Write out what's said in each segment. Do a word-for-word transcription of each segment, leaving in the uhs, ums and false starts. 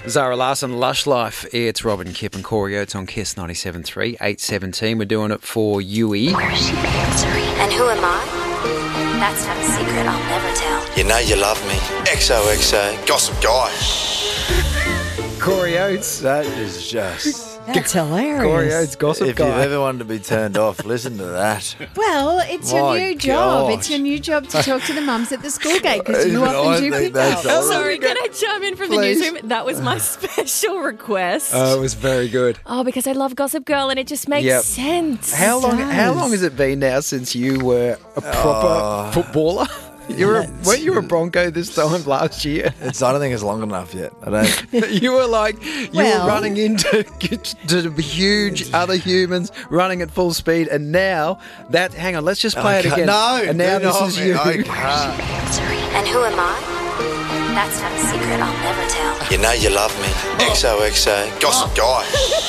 Zara Larson, Lush Life. It's Robin Kipp and Corey Oates on Kiss ninety-seven point three, eight seventeen. We're doing it for Yui. Where's she answering? And who am I? That's not a secret I'll never tell. You know you love me. X O X O. Gossip Guy. Corey Oates. That is just... That's hilarious. Corey Oates, Gossip If Guy. you've ever wanted to be turned off, listen to that. Well, it's My your new job. gosh. It's your new job to talk to the mums at the school gate because you Even I often do think pick that's up. all Sorry, can I chime in from Please. the newsroom? That was my special request. Oh, it was very good. Oh, because I love Gossip Girl and it just makes Yep. sense. How long? does. How long has it been now since you were a proper footballer? You were, a, weren't you a Bronco this time last year? It's, I don't think it's long enough yet. I don't. You were like you Well- were running into to huge other humans, running at full speed, and now that. Hang on, let's just play it again. No, and now do this not, is man. you. I can't. Answering. And who am I? That's not a secret I'll never tell. You know you love me. X O X O. Gossip Guy.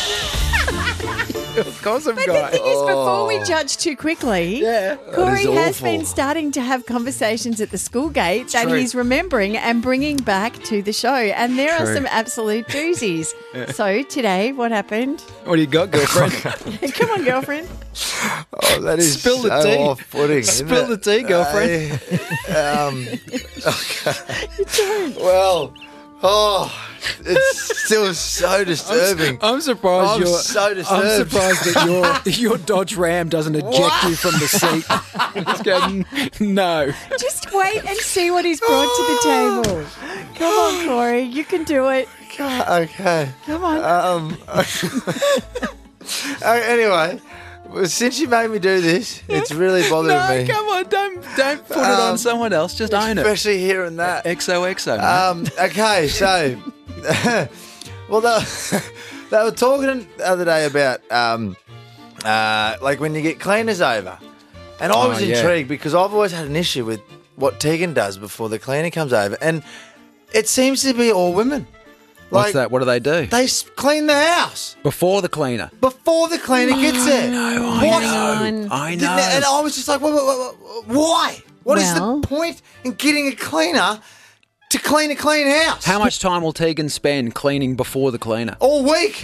Gossip But Guy. the thing is, before we judge too quickly, Yeah. Corey is has awful. been starting to have conversations at the school gate that true. he's remembering and bringing back to the show. And there are True. some absolute doozies. So today, what happened? What do you got, girlfriend? Come on, girlfriend. Oh, that is Spill the so tea. off-putting. isn't Spill it? the tea, girlfriend. I, um, okay. Well, oh, it's still so disturbing. I'm surprised I'm you're so I'm disturbed. surprised that your your Dodge Ram doesn't eject you from the seat. It's going, no. Just wait and see what he's brought to the table. Come on, Corey. You can do it. Okay. Come on. Um, uh, anyway, well, since you made me do this, it's really bothering No, me. come on, don't don't put it on Um, someone else. Just own it. Especially hearing that. X O X O. mate. Um, okay, so, well, they, they were talking the other day about, um, uh, like, when you get cleaners over. And I Oh, was yeah. intrigued because I've always had an issue with what Tegan does before the cleaner comes over. And it seems to be all women. What's Like, that? What do they do? They s- clean the house Before the cleaner. before the cleaner gets there. I What? know. I Didn't know. it- And I was just like, wha- wha- wha- wha- why? What is Well- the point in getting a cleaner to clean a clean house? How much time will Tegan spend cleaning before the cleaner? All week.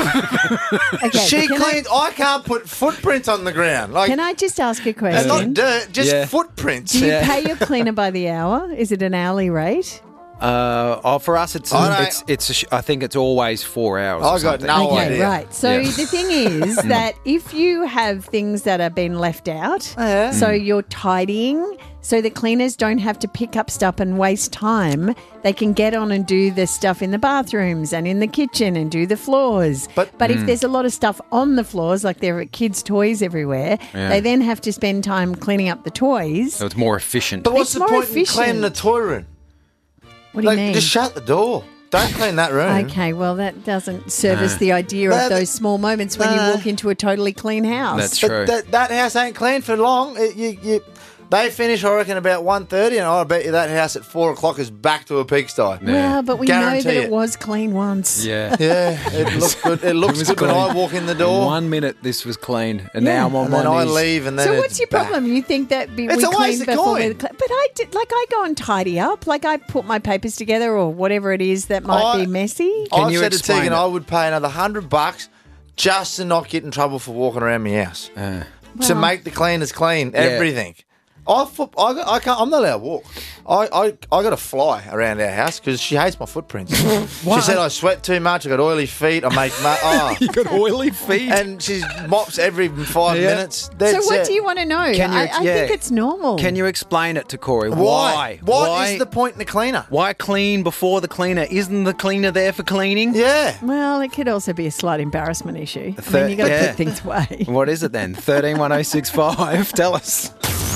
Okay, She can I- cleans. I, can't put footprints on the ground. Like, Can I just ask a it's question? not dirt, just Yeah. footprints. Do you Yeah. pay your cleaner by the hour? Is it an hourly rate? Uh, oh, for us, it's I don't- it's it's. a sh- I think it's always four hours. or I got something. no Okay, idea. right. So Yeah. the thing is that if you have things that are being left out, Yeah. so you're tidying, so the cleaners don't have to pick up stuff and waste time. They can get on and do the stuff in the bathrooms and in the kitchen and do the floors. But- but if there's a lot of stuff on the floors, like there are kids' toys everywhere, Yeah. they then have to spend time cleaning up the toys. So it's more efficient. But what's It's the more point efficient. in cleaning the toy room? What do Like, you mean? just shut the door. Don't clean that room. Okay, well, that doesn't service No. the idea No, of but- those small moments when you No. walk into a totally clean house. That's But true. that, that house ain't clean for long. It, you, you, they finish, I reckon, about one thirty, and I bet you that house at four o'clock is back to a pigsty. Well, but we know Guarantee that it. it. was clean once. yeah. Yeah, it looks good. It looks was good when clean. I walk in the door. One minute this was clean, and Yeah. now I'm on and my then I knees. leave, and then So it's what's your back. problem? You think that be, It's we a waste clean of before we coin. clean? But I did, like I go and tidy up. Like I put my papers together or whatever it is that might I- be messy. Can I've you said to explain Tegan it? I would pay another hundred bucks just to not get in trouble for walking around my house. Uh, to Well- make the cleaners clean, everything. I, foot, I, got- I can't. I'm not allowed to walk. I, I, I got to fly around our house because she hates my footprints. She said I sweat too much. I got oily feet. I make ma- oh. you got oily feet. and she mops every five Yeah. minutes. So That's what it. do you want to know? Can you I, ex- I yeah. think it's normal. Can you explain it to Corey? Why? Why? What Why? is the point in the cleaner? Why clean before the cleaner? Isn't the cleaner there for cleaning? Yeah. Well, it could also be a slight embarrassment issue. I Thir- mean, you got to yeah. put things away. What is it then? thirteen one oh six five. Tell us.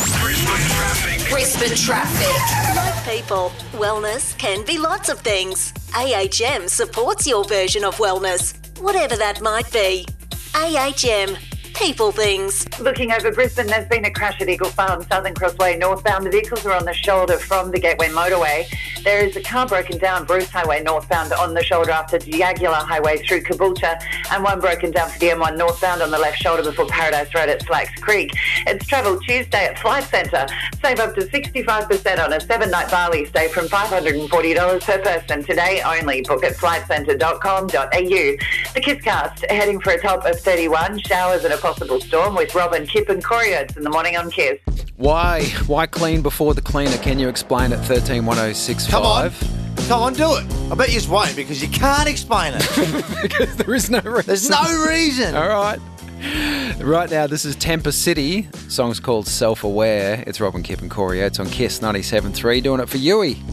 Brisbane traffic. Like people, wellness can be lots of things. A H M supports your version of wellness, whatever that might be. A H M. People things. Looking over Brisbane, there's been a crash at Eagle Farm, Southern Crossway northbound. The vehicles are on the shoulder from the Gateway Motorway. There is a car broken down Bruce Highway northbound on the shoulder after Jagular Highway through Caboolture, and one broken down for the M one northbound on the left shoulder before Paradise Road at Slacks Creek. It's travel Tuesday at Flight Centre. Save up to sixty-five percent on a seven-night Bali stay from five hundred forty dollars per person. Today only. Book at flight centre dot com dot a u. The Kisscast, heading for a top of thirty-one. Showers and a possible storm with Robin, Kip and Corey Oates in the morning on Kiss. Why? Why clean before the cleaner? Can you explain at thirteen one oh six five? Come on. Come on, do it. I bet you just won't because you can't explain it. Because there is no reason. There's no reason. All right. Right now, this is Temper City. The song's called Self-Aware. It's Robin, Kip and Corey Oates on Kiss ninety-seven point three, doing it for Yui.